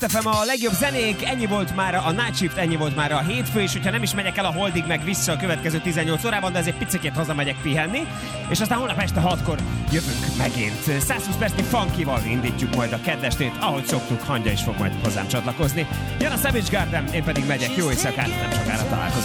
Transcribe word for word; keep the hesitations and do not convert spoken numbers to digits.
ef em a legjobb zenék, ennyi volt már a Night Shift, ennyi volt már a hétfő, és hogyha nem is megyek el a Holdig meg vissza a következő tizennyolc órában, de azért picikét hazamegyek pihenni, és aztán holnap este hatkor jövünk megint. száz húsz percnyi funkival indítjuk majd a kedvestét, ahogy szoktuk, Hangya is fog majd hozzám csatlakozni. Jön a Savage Garden, én pedig megyek, jó éjszakát, nem sokára találkozunk.